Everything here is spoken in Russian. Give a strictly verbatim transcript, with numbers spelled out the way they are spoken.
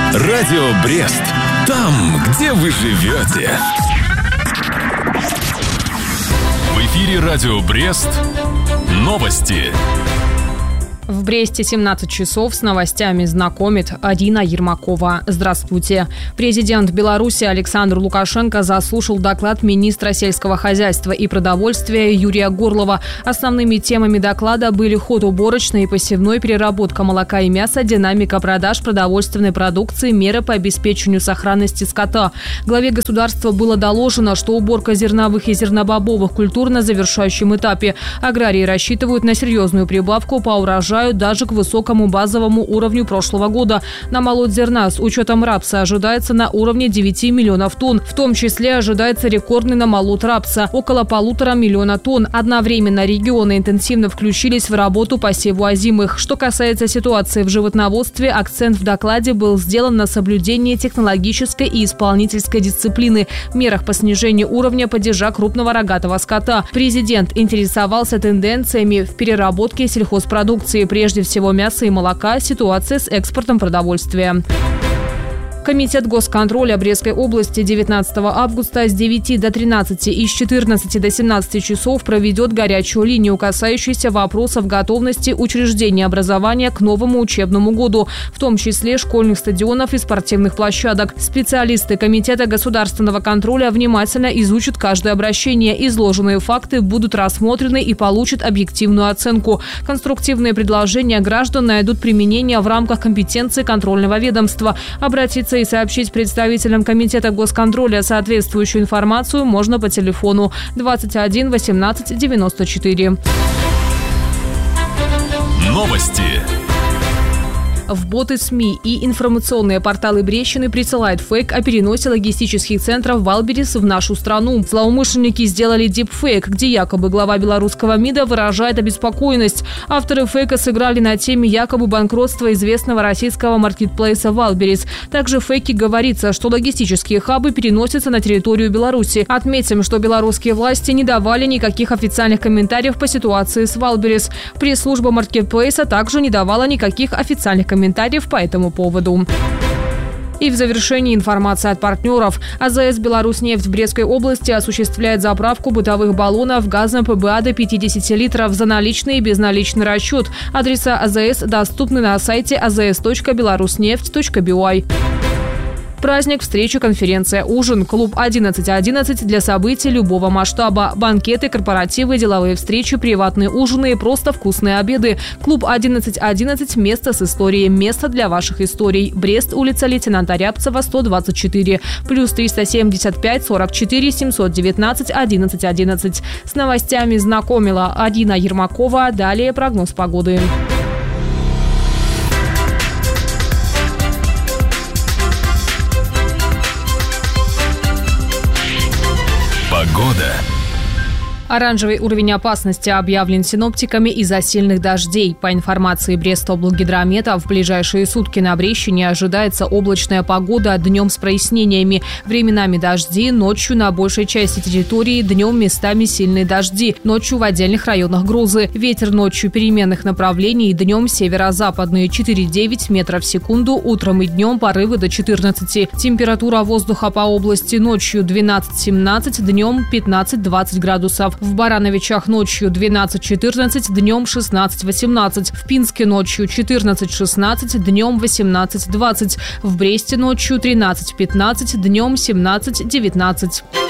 Радио Брест. Там, где вы живете. В эфире Радио Брест. Новости. В Бресте семнадцать часов с новостями знакомит Адина Ермакова. Здравствуйте. Президент Беларуси Александр Лукашенко заслушал доклад министра сельского хозяйства и продовольствия Юрия Горлова. Основными темами доклада были ход уборочной и посевной, переработка молока и мяса, динамика продаж продовольственной продукции, меры по обеспечению сохранности скота. Главе государства было доложено, что уборка зерновых и зернобобовых культур на завершающем этапе. Аграрии рассчитывают на серьезную прибавку по урожаю даже к высокому базовому уровню прошлого года. Намолоть зерна с учетом рапса ожидается на уровне девяти миллионов тонн. В том числе ожидается рекордный намолот рапса – около полутора миллиона тонн. Одновременно регионы интенсивно включились в работу по севу озимых. Что касается ситуации в животноводстве, акцент в докладе был сделан на соблюдении технологической и исполнительской дисциплины, мерах по снижению уровня падежа крупного рогатого скота. Президент интересовался тенденциями в переработке сельхозпродукции, прежде всего мяса и молока, ситуация с экспортом продовольствия. Комитет госконтроля Брестской области девятнадцатого августа с девяти до тринадцати и с четырнадцати до семнадцати часов проведет горячую линию, касающуюся вопросов готовности учреждений образования к новому учебному году, в том числе школьных стадионов и спортивных площадок. Специалисты Комитета государственного контроля внимательно изучат каждое обращение. Изложенные факты будут рассмотрены и получат объективную оценку. Конструктивные предложения граждан найдут применение в рамках компетенции контрольного ведомства. Обратиться и сообщить представителям Комитета госконтроля соответствующую информацию можно по телефону двадцать один восемнадцать девяносто четыре. Новости. В боты СМИ и информационные порталы Брестщины присылают фейк о переносе логистических центров Валберес в нашу страну. Злоумышленники сделали дипфейк, где якобы глава белорусского МИДа выражает обеспокоенность. Авторы фейка сыграли на теме якобы банкротства известного российского маркетплейса Валберес. Также в фейке говорится, что логистические хабы переносятся на территорию Беларуси. Отметим, что белорусские власти не давали никаких официальных комментариев по ситуации с Валберес. Пресс-служба маркетплейса также не давала никаких официальных комментариев комментариев по этому поводу. И в завершении информация от партнеров. АЗС «Беларусьнефть» в Брестской области осуществляет заправку бытовых баллонов газом ПБА до пятидесяти литров за наличный и безналичный расчет. Адреса АЗС доступны на сайте а зэ эс точка беларуснефть точка би уай. Праздник, встреча, конференция, ужин. Клуб одиннадцать одиннадцать для событий любого масштаба. Банкеты, корпоративы, деловые встречи, приватные ужины и просто вкусные обеды. Клуб одиннадцать одиннадцать – место с историей, место для ваших историй. Брест, улица лейтенанта Рябцева, сто двадцать четыре. Плюс триста семьдесят пять сорок четыре семьсот девятнадцать одиннадцать одиннадцать. С новостями знакомила Адина Ермакова. Далее прогноз погоды. Погода. Оранжевый уровень опасности объявлен синоптиками из-за сильных дождей. По информации Брестоблгидромета, в ближайшие сутки на Брестщине ожидается облачная погода, днем с прояснениями. Временами дожди, ночью на большей части территории, днем местами сильные дожди, ночью в отдельных районах грозы. Ветер ночью переменных направлений, днем северо-западные четыре-девять метров в секунду, утром и днем порывы до четырнадцати. Температура воздуха по области ночью двенадцать-семнадцать, днем пятнадцать-двадцать градусов. В Барановичах ночью двенадцать-четырнадцать, днем шестнадцать-восемнадцать. В Пинске ночью четырнадцать-шестнадцать, днем восемнадцать-двадцать. В Бресте ночью тринадцать-пятнадцать, днем семнадцать-девятнадцать.